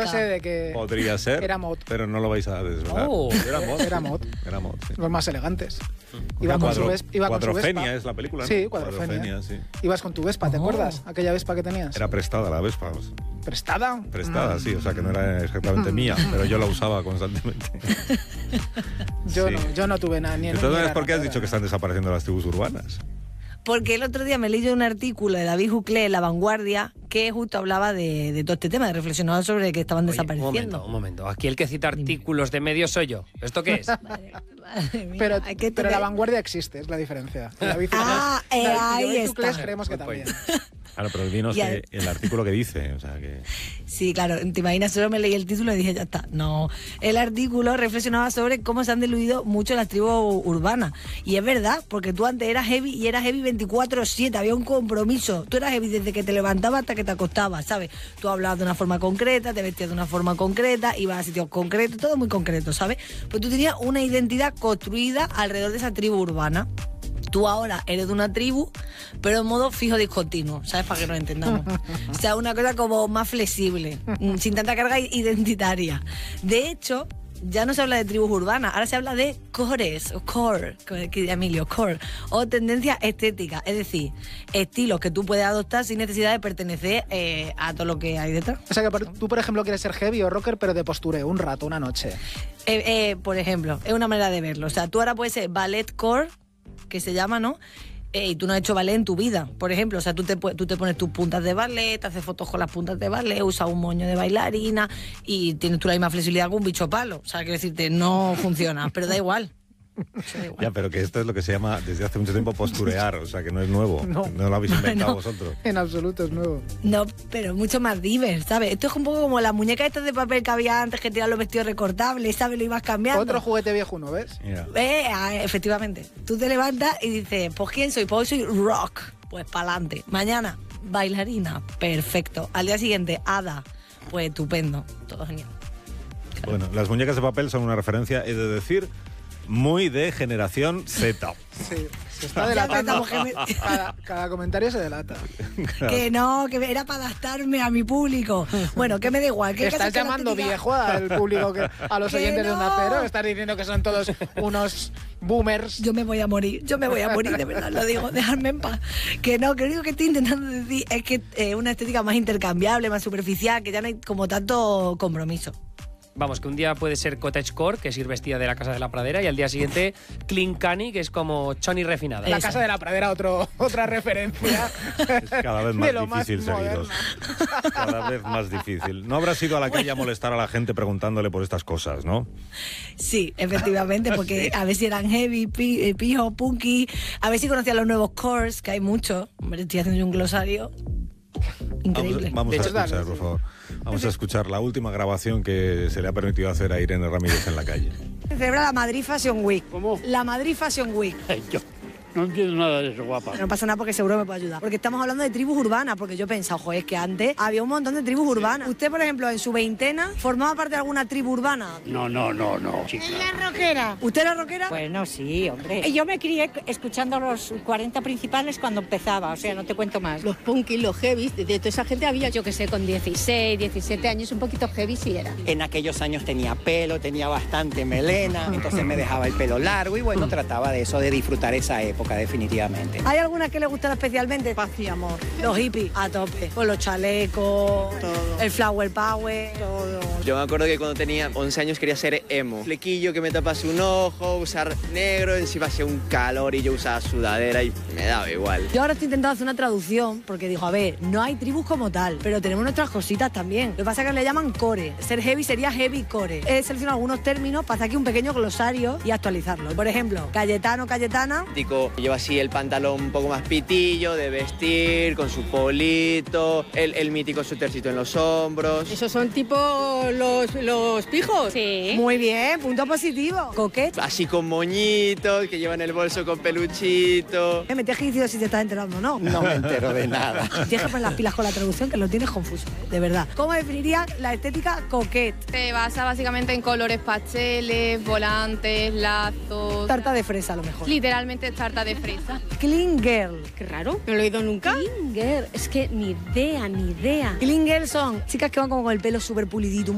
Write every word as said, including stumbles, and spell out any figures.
ese de que podría ser, era mod. pero no lo vais a desvelar. Oh, era mod. Era mod. Era mod, sí. Los más elegantes. Iba con su Cuadro, Vespa. Iba con su Cuadrofenia Vespa. es la película, ¿no? Sí, Cuadrofenia. Cuadrofenia, sí. Ibas con tu Vespa, ¿te Oh. acuerdas? Aquella Vespa que tenías. Era prestada la Vespa. Pues. ¿Prestada? Prestada, Mm. sí, o sea que no era exactamente mía, pero yo la usaba constantemente. Yo, Sí. no, yo no tuve nada. Ni en Entonces, ni era ¿por qué has rapera. dicho que están desapareciendo las tribus urbanas? Porque el otro día me leí yo un artículo de David Juclé en La Vanguardia que justo hablaba de, de todo este tema, de reflexionaba sobre que estaban Oye, desapareciendo. Un momento, un momento. Aquí el que cita artículos de medios soy yo. ¿Esto qué es? Madre mía, Pero, hay que pero tener- la vanguardia existe, es la diferencia. David Ah, eh, David- ahí David está. Uclés creemos que Buen también. Claro, pero dinos Ya. que el artículo que dice, o sea que... Sí, claro, te imaginas, solo me leí el título y dije, ya está. No, el artículo reflexionaba sobre cómo se han diluido mucho las tribus urbanas. Y es verdad, porque tú antes eras heavy y eras heavy veinticuatro siete, había un compromiso. Tú eras heavy desde que te levantabas hasta que te acostabas, ¿sabes? Tú hablabas de una forma concreta, te vestías de una forma concreta, ibas a sitios concretos, todo muy concreto, ¿sabes? Pues tú tenías una identidad construida alrededor de esa tribu urbana. Tú ahora eres de una tribu, pero en modo fijo discontinuo, ¿sabes? Para que nos entendamos. O sea, una cosa como más flexible, mm, sin tanta carga identitaria. De hecho, ya no se habla de tribus urbanas, ahora se habla de cores, o core, como diría Emilio, core, o tendencias estéticas, es decir, estilos que tú puedes adoptar sin necesidad de pertenecer eh, a todo lo que hay detrás. O sea que por- tú, por ejemplo, quieres ser heavy o rocker, pero de postureo, un rato, una noche. Eh, eh, por ejemplo, es una manera de verlo. O sea, tú ahora puedes ser ballet core, que se llama, ¿no? Eh, y tú no has hecho ballet en tu vida, por ejemplo. O sea, tú te, pu- tú te pones tus puntas de ballet, te haces fotos con las puntas de ballet, usas un moño de bailarina y tienes tú la misma flexibilidad que un bicho palo. O sea, quiero decirte, no funciona, pero da igual. O sea, da igual. Ya, pero que esto es lo que se llama desde hace mucho tiempo posturear, o sea que no es nuevo, no, No. lo habéis inventado No. vosotros. En absoluto es nuevo. No, pero mucho más divers, ¿sabes? Esto es un poco como las muñecas estas de papel que había antes que tiraban los vestidos recortables, ¿sabes? Lo ibas cambiando. Otro juguete viejuno, ¿ves? Mira. Eh, ah, efectivamente. Tú te levantas y dices, pues ¿quién soy? Pues hoy soy rock. Pues pa'lante. Mañana, bailarina. Perfecto. Al día siguiente, hada. Pues estupendo. Todo genial. Bueno, las muñecas de papel son una referencia, he de decir, muy de generación Z. Sí. Se está Ya delatando. empezamos, que me- Cada, cada comentario se delata. Que no, que era para adaptarme a mi público. Bueno, que me da igual. ¿Qué Estás llamando viejo al público, que, a los Que oyentes de Onda no. Cero. Estás diciendo que son todos unos boomers. Yo me voy a morir, yo me voy a morir, de verdad, lo digo, dejarme en paz. Que no, que lo único que estoy intentando decir es que es una estética más intercambiable, más superficial, que ya no hay como tanto compromiso. Vamos, que un día puede ser cottagecore, que es ir vestida de la Casa de la Pradera, y al día siguiente clean canny, que es como choni refinada. La Esa. Casa de la Pradera, otro, otra referencia. Es cada vez más de lo más difícil seguiros. moderno. Cada vez más difícil. No habrás ido a la calle a molestar a la gente preguntándole por estas cosas, ¿no? Sí, efectivamente, porque a ver si eran heavy, pi- eh, pijo, punky, a ver si conocían los nuevos cores, que hay muchos. Hombre, estoy haciendo yo un glosario increíble. Vamos, vamos De a hecho, escuchar, dale, por sí. favor. Vamos a escuchar la última grabación que se le ha permitido hacer a Irene Ramírez en la calle. Se celebra la Madrid Fashion Week. ¿Cómo? La Madrid Fashion Week. Ay, yo no entiendo nada de eso, guapa. No pasa nada porque seguro me puede ayudar. Porque estamos hablando de tribus urbanas, porque yo he pensado, joder, es que antes había un montón de tribus urbanas. Usted, por ejemplo, en su veintena, ¿formaba parte de alguna tribu urbana? No, no, no, no, chica. Rockera. ¿Usted era rockera? Bueno, sí, hombre. Yo me crié escuchando los cuarenta principales cuando empezaba, o sea, no te cuento más. Los punkis, los heavies, de, de toda esa gente había, yo que sé, con dieciséis, diecisiete años, un poquito heavy sí era. En aquellos años tenía pelo, tenía bastante melena, entonces me dejaba el pelo largo y bueno, trataba de eso, de disfrutar esa época definitivamente. ¿Hay alguna que le gustara especialmente? Paz y amor. Los hippies, a tope. Con los chalecos, Todo. el flower power. Todo. Yo me acuerdo que cuando tenía once años quería ser emo. Flequillo que me tapase un ojo, usar negro, encima hacía un calor y yo usaba sudadera y me daba igual. Yo ahora estoy intentando hacer una traducción porque digo, a ver, no hay tribus como tal, pero tenemos nuestras cositas también. Lo que pasa es que le llaman core. Ser heavy sería heavy core. He seleccionado algunos términos para hacer aquí un pequeño glosario y actualizarlo. Por ejemplo, Cayetano, Cayetana. Tico lleva así el pantalón un poco más pitillo, de vestir, con su polito, el, el mítico suétercito en los hombros. ¿Esos son tipo los, los pijos? Sí. Muy bien, punto positivo. Coquet. Así con moñitos, que llevan el bolso con peluchito. Me tienes que decir si te estás enterando o no. No me entero de nada. Tienes que poner las pilas con la traducción que lo tienes confuso, ¿eh? De verdad. ¿Cómo definirías la estética coquet? Se basa básicamente en colores pasteles, volantes, lazos. Tarta de fresa a lo mejor. Literalmente tarta de fresa. Clean girl. Qué raro, no lo he oído nunca. Clean girl. Es que ni idea, ni idea. Clean girl son chicas que van como con el pelo súper pulidito,